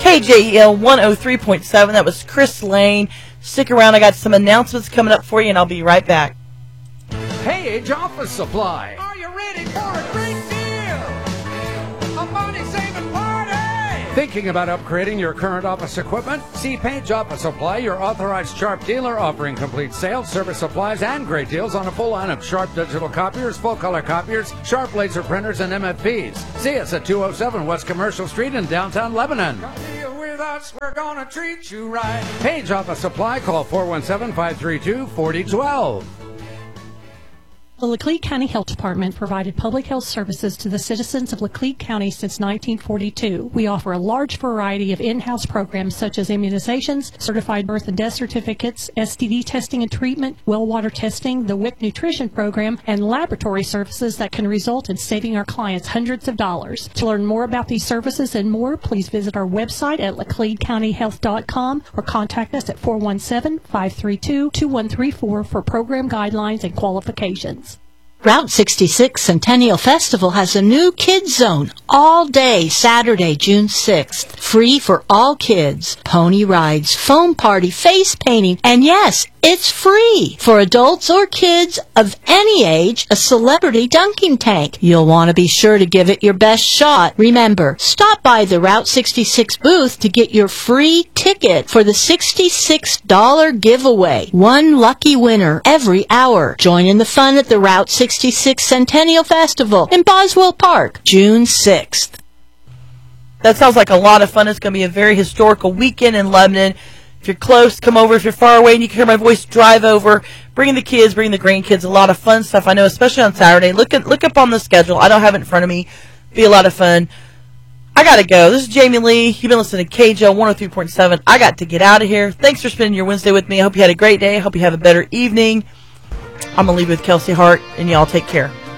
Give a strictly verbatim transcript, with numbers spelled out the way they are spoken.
K J E L one oh three point seven. That was Chris Lane. Stick around. I got some announcements coming up for you, and I'll be right back. Page Office Supply. Are you ready for a great deal? A money-saving party! Thinking about upgrading your current office equipment? See Page Office Supply, your authorized Sharp dealer, offering complete sales, service supplies, and great deals on a full line of Sharp digital copiers, full-color copiers, Sharp laser printers, and M F Ps. See us at two oh seven West Commercial Street in downtown Lebanon. Come deal with us, we're gonna treat you right. Page Office Supply, call four one seven, five three two, four oh one two. The Laclede County Health Department provided public health services to the citizens of Laclede County since nineteen forty-two. We offer a large variety of in-house programs such as immunizations, certified birth and death certificates, S T D testing and treatment, well water testing, the W I C nutrition program, and laboratory services that can result in saving our clients hundreds of dollars. To learn more about these services and more, please visit our website at laclede county health dot com or contact us at four one seven, five three two, two one three four for program guidelines and qualifications. Route sixty-six Centennial Festival has a new kids zone all day Saturday, June sixth. Free for all kids. Pony rides, foam party, face painting, and yes, it's free. For adults or kids of any age, a celebrity dunking tank. You'll want to be sure to give it your best shot. Remember, stop by the Route sixty-six booth to get your free ticket for the sixty-six dollars giveaway. One lucky winner every hour. Join in the fun at the Route sixty-six Centennial Festival in Boswell Park, June sixth. That sounds like a lot of fun. It's going to be a very historical weekend in Lebanon. If you're close, come over. If you're far away and you can hear my voice, drive over. Bring the kids, bring the grandkids. A lot of fun stuff, I know, especially on Saturday. Look at, look up on the schedule. I don't have it in front of me. Be a lot of fun. I got to go. This is Jamie Lee. You've been listening to K J L one oh three point seven. I got to get out of here. Thanks for spending your Wednesday with me. I hope you had a great day. I hope you have a better evening. I'm going to leave with Kelsey Hart, and y'all take care.